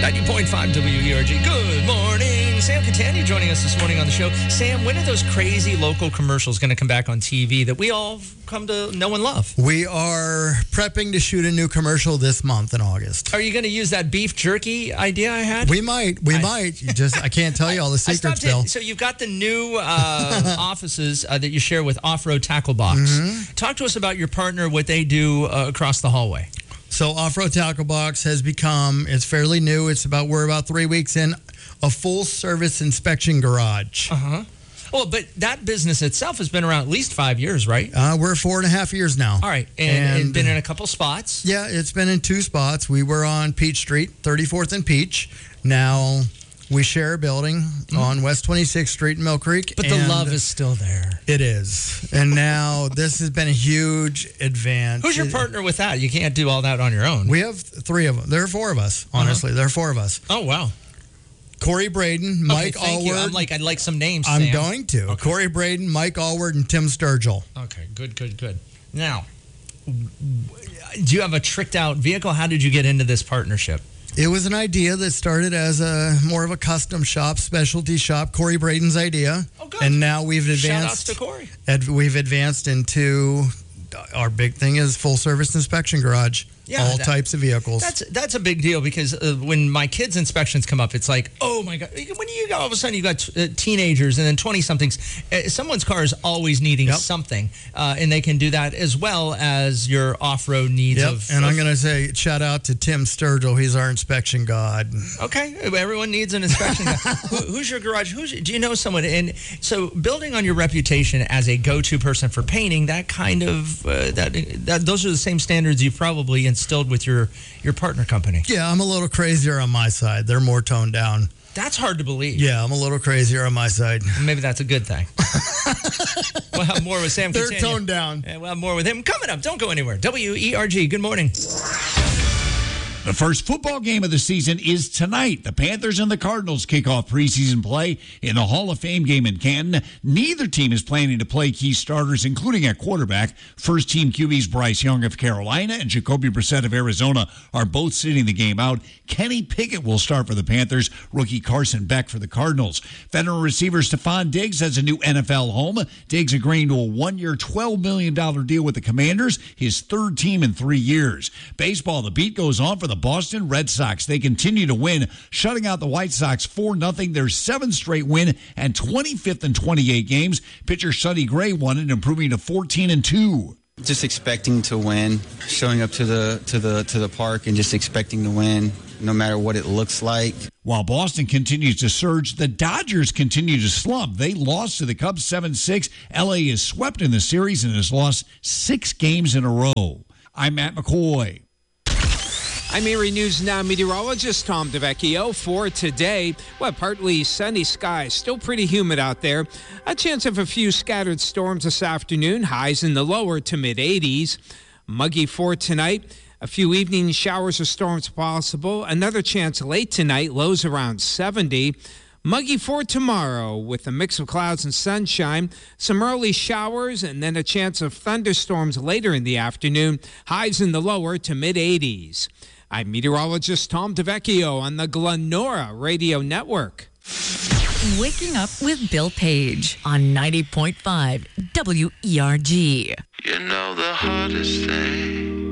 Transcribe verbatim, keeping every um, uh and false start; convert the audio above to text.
ninety point five W E R G. Good morning. Sam Catania joining us this morning on the show. Sam, when are those crazy local commercials going to come back on T V that we all come to know and love? We are prepping to shoot a new commercial this month in August. Are you going to use that beef jerky idea I had? We might. We I, might. You just I can't tell you all the secrets, Bill. So you've got the new uh, offices uh, that you share with Off-Road Tackle Box. Mm-hmm. Talk to us about your partner, what they do uh, across the hallway. So Off-Road Tackle Box has become, it's fairly new. It's about, we're about three weeks in, a full service inspection garage. Uh-huh. Well, but that business itself has been around at least five years, right? Uh, we're four and a half years now. All right. And, and it's been in a couple spots? Yeah, it's been in two spots. We were on Peach Street, thirty-fourth and Peach. Now we share a building mm-hmm. on West twenty-sixth Street in Mill Creek. But the love is still there. It is. And now this has been a huge advance. Who's your partner with that? You can't do all that on your own. We have three of them. There are four of us, honestly. Uh-huh. There are four of us. Oh, wow. Corey Braden, Mike okay, thank Allward. You. I'm like, I'd like some names, I'm Sam. going to. Okay. Corey Braden, Mike Allward, and Tim Sturgill. Okay, good, good, good. Now, do you have a tricked out vehicle? How did you get into this partnership? It was an idea that started as a more of a custom shop, specialty shop. Corey Braden's idea. Oh, good. And now we've advanced. Shout outs to Corey. Ad, we've advanced into our big thing is full service inspection garage. Yeah, all that, types of vehicles. That's that's a big deal because uh, when my kids' inspections come up, it's like, oh my God. When you all of a sudden you got t- uh, teenagers and then twenty-somethings, uh, someone's car is always needing yep. something, uh, and they can do that as well as your off-road needs. Yep. Of, and of, I'm going to say shout out to Tim Sturgill. He's our inspection god. Okay, everyone needs an inspection guy. Who, who's your garage? Who's do you know someone? And so building on your reputation as a go-to person for painting, that kind of uh, that that those are the same standards you probably instilled with your your partner company. Yeah, I'm a little crazier on my side. They're more toned down. That's hard to believe. Yeah, I'm a little crazier on my side. Maybe that's a good thing. We'll have more with Sam They're Catania. toned down. And we'll have more with him coming up. Don't go anywhere. W E R G, good morning. The first football game of the season is tonight. The Panthers and the Cardinals kick off preseason play in the Hall of Fame game in Canton. Neither team is planning to play key starters, including at quarterback. First-team Q Bs Bryce Young of Carolina and Jacoby Brissett of Arizona are both sitting the game out. Kenny Pickett will start for the Panthers. Rookie Carson Beck for the Cardinals. Veteran receiver Stephon Diggs has a new N F L home. Diggs agreeing to a one-year, twelve million dollars deal with the Commanders, his third team in three years. Baseball, the beat goes on for the Boston Red Sox. They continue to win, shutting out the White Sox four nothing. Their seventh straight win and twenty-fifth in twenty-eight games. Pitcher Sonny Gray won it, improving to fourteen and two. Just expecting to win, showing up to the to the to the park and just expecting to win, no matter what it looks like. While Boston continues to surge, the Dodgers continue to slump. They lost to the Cubs seven six. L A is swept in the series and has lost six games in a row. I'm Matt McCoy. I'm Erie News Now meteorologist Tom DeVecchio. For today, well, partly sunny skies, still pretty humid out there. A chance of a few scattered storms this afternoon, highs in the lower to mid eighties. Muggy for tonight, a few evening showers or storms possible. Another chance late tonight, lows around seventy. Muggy for tomorrow with a mix of clouds and sunshine, some early showers, and then a chance of thunderstorms later in the afternoon, highs in the lower to mid eighties. I'm meteorologist Tom DeVecchio on the Glenora Radio Network. Waking Up with Bill Page on ninety point five W E R G. You know the hardest thing